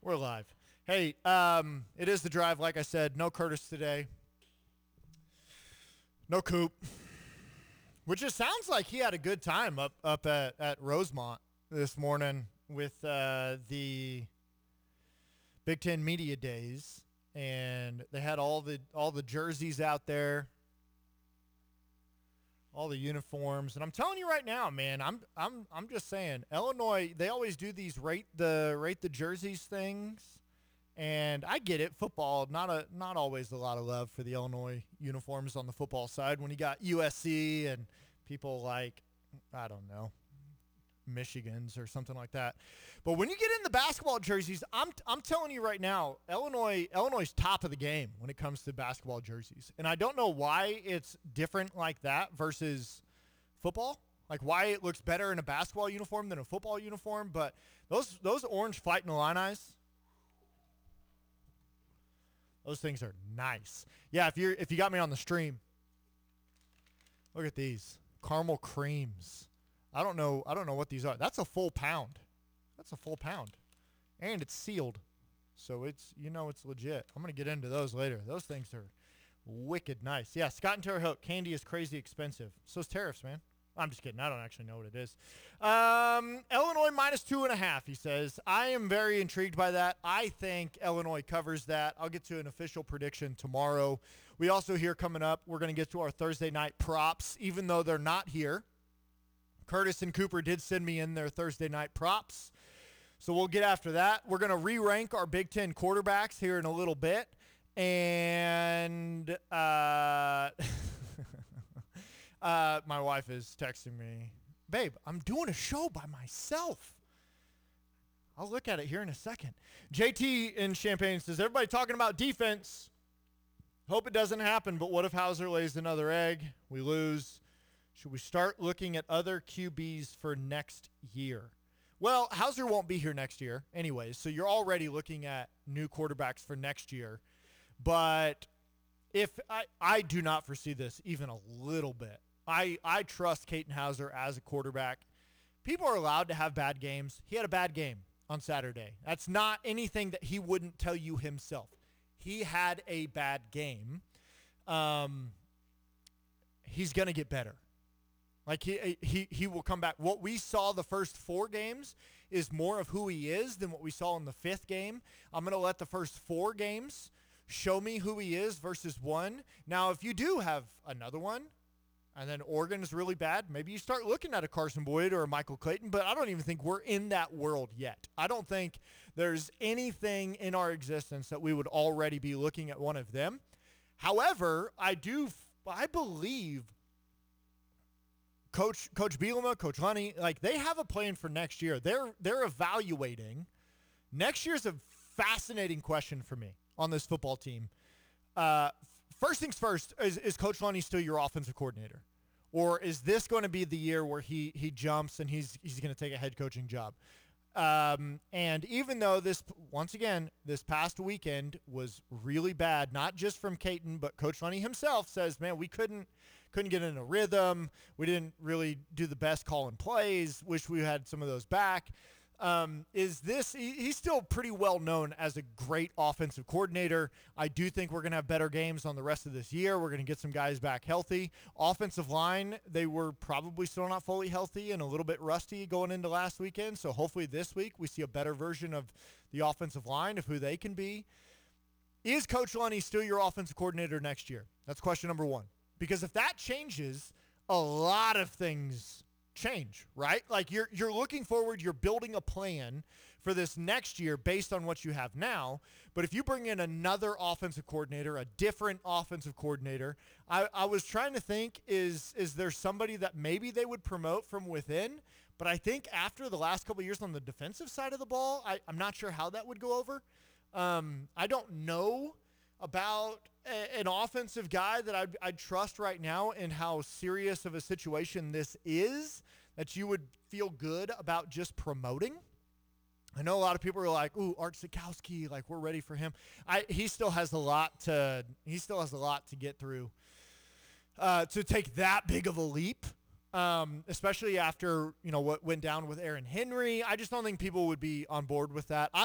We're live. Hey, it is The Drive. Like I said, no Curtis today. No Coop. Which just sounds like he had a good time up at Rosemont this morning with the Big Ten Media Days. And they had all the jerseys out there, all the uniforms, and I'm telling you right now, man, I'm just saying, Illinois, they always do these rate the jerseys things, and I get it. Football, not always a lot of love for the Illinois uniforms on the football side. When you got USC and people like, I don't know, Michigan's or something like that. But when you get in the basketball jerseys, I'm telling you right now, Illinois' top of the game when it comes to basketball jerseys. And I don't know why it's different like that versus football. Like why it looks better in a basketball uniform than a football uniform, but those orange Fighting Illinis, those things are nice. Yeah, if you got me on the stream, look at these caramel creams. I don't know what these are. That's a full pound. And it's sealed. So it's legit. I'm going to get into those later. Those things are wicked nice. Yeah, Scott and Terre Haute, candy is crazy expensive. So's tariffs, man. I'm just kidding. I don't actually know what it is. Illinois -2.5, he says. I am very intrigued by that. I think Illinois covers that. I'll get to an official prediction tomorrow. We also here coming up, we're going to get to our Thursday night props, even though they're not here. Curtis and Cooper did send me in their Thursday night props. So we'll get after that. We're going to re-rank our Big Ten quarterbacks here in a little bit. And my wife is texting me, babe, I'm doing a show by myself. I'll look at it here in a second. JT in Champaign says, everybody talking about defense. Hope it doesn't happen, but what if Hauser lays another egg? We lose. Should we start looking at other QBs for next year? Well, Hauser won't be here next year anyways, so you're already looking at new quarterbacks for next year. But if I do not foresee this even a little bit. I trust Katin Hauser as a quarterback. People are allowed to have bad games. He had a bad game on Saturday. That's not anything that he wouldn't tell you himself. He had a bad game. He's going to get better. Like he will come back. What we saw the first 4 games is more of who he is than what we saw in the 5th game. I'm going to let the first 4 games show me who he is versus 1. Now, if you do have another one, and then Oregon is really bad, maybe you start looking at a Carson Boyd or a Michael Clayton, but I don't even think we're in that world yet. I don't think there's anything in our existence that we would already be looking at one of them. However, I believe Coach Bielema, Coach Lunny, like they have a plan for next year. They're evaluating. Next year's a fascinating question for me on this football team. First things first, is Coach Lunny still your offensive coordinator? Or is this going to be the year where he jumps and he's going to take a head coaching job? And even though this past weekend was really bad, not just from Katin, but Coach Lunny himself says, man, we couldn't get in a rhythm. We didn't really do the best calling plays. Wish we had some of those back. He's still pretty well known as a great offensive coordinator. I do think we're going to have better games on the rest of this year. We're going to get some guys back healthy. Offensive line, they were probably still not fully healthy and a little bit rusty going into last weekend. So hopefully this week we see a better version of the offensive line, of who they can be. Is Coach Lunny still your offensive coordinator next year? That's question number 1. Because if that changes, a lot of things change, right? Like you're looking forward, you're building a plan for this next year based on what you have now. But if you bring in another offensive coordinator, a different offensive coordinator, I was trying to think, is there somebody that maybe they would promote from within? But I think after the last couple of years on the defensive side of the ball, I'm not sure how that would go over. I don't know about an offensive guy that I'd trust right now, and how serious of a situation this is that you would feel good about just promoting. I know a lot of people are like, ooh, Art Sikowski, like we're ready for him. He still has a lot to get through to take that big of a leap. Especially after, what went down with Aaron Henry. I just don't think people would be on board with that.